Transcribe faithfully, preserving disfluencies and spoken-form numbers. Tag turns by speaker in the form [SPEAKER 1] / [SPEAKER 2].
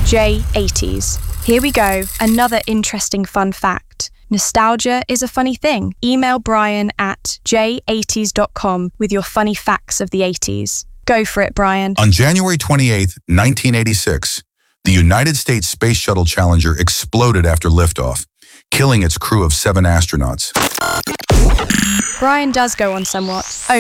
[SPEAKER 1] J eighties. Here we go, another interesting fun fact. Nostalgia is a funny thing. Email Brian at j eighties dot com with your funny facts of the eighties. Go for it, Brian.
[SPEAKER 2] On January twenty-eighth, nineteen eighty-six, the United States Space Shuttle Challenger exploded after liftoff, killing its crew of seven astronauts.
[SPEAKER 1] Brian does go on somewhat.